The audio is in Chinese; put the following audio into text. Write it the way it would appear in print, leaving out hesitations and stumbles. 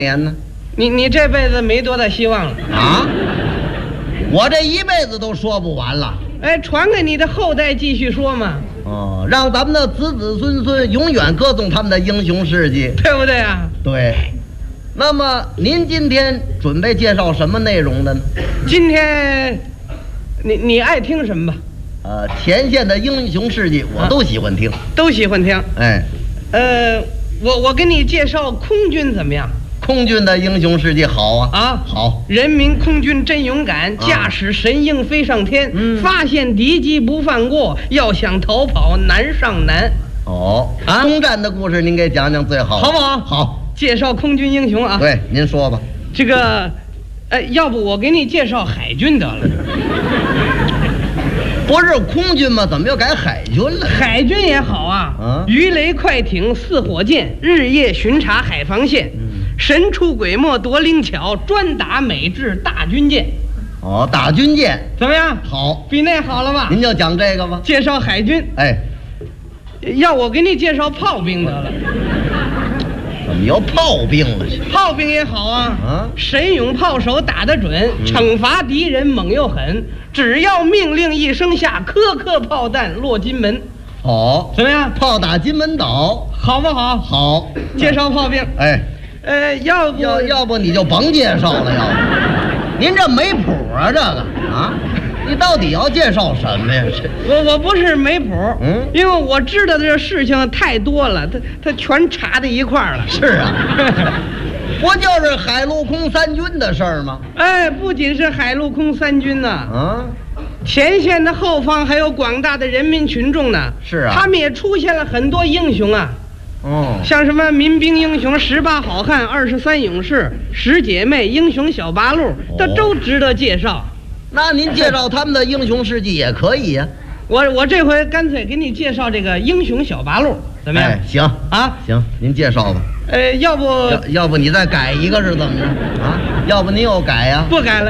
年呢？ 你这辈子没多大希望了啊！我这一辈子都说不完了。 哎，传给你的后代继续说嘛。 哦，让咱们的子子孙孙永远歌颂他们的英雄事迹， 对不对啊？ 对。那么您今天准备介绍什么内容的呢？ 今天，你爱听什么吧？ 前线的英雄事迹我都喜欢听， 都喜欢听。 哎， 我给你介绍空军怎么样？ 空军的英雄事迹好啊！ 啊， 好， 人民空军真勇敢，驾驶神鹰飞上天，发现敌机不放过，要想逃跑难上难。 哦，空战的故事您给讲讲最好， 好不好？ 好， 介绍空军英雄啊。 对，您说吧。 这个，要不我给你介绍海军得了。 不是空军吗？怎么又改海军了？ 海军也好啊，鱼雷快艇似火箭，日夜巡查海防线，神出鬼没多灵巧，专打美制大军舰。 哦，大军舰怎么样？ 好， 比那好了吧？ 您就讲这个吧。 介绍海军。 哎， 要我给你介绍炮兵得了。 怎么又炮兵了？ 炮兵也好啊，神勇炮手打得准，惩罚敌人猛又狠，只要命令一声下，颗颗炮弹落金门。 好， 怎么样？ 炮打金门岛， 好不好？ 好， 介绍炮兵。 哎，要不你就甭介绍了，要不您这没谱啊，这个啊。你到底要介绍什么呀？ 我不是没谱，因为我知道的这事情太多了，他全查在一块儿了。 是啊，不就是海陆空三军的事儿吗？ 哎，不仅是海陆空三军呐，前线的后方还有广大的人民群众呢。 是啊， 他们也出现了很多英雄啊。像什么民兵英雄、18好汉、23勇士、10姐妹、英雄小八路，这都值得介绍。 那您介绍他们的英雄事迹也可以呀。 我这回干脆给你介绍这个英雄小八路，怎么样？ 行啊，行，您介绍吧。 要不你再改一个是怎么着啊？要不您又改呀？ 不改了。